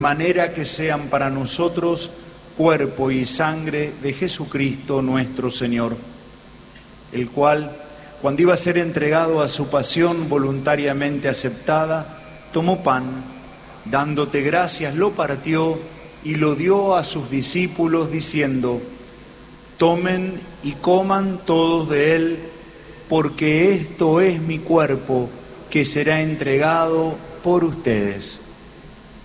manera que sean para nosotros cuerpo y sangre de Jesucristo nuestro Señor, el cual, cuando iba a ser entregado a su pasión voluntariamente aceptada, tomó pan, dándote gracias, lo partió y lo dio a sus discípulos, diciendo: tomen y coman todos de él, porque esto es mi cuerpo, que será entregado por ustedes.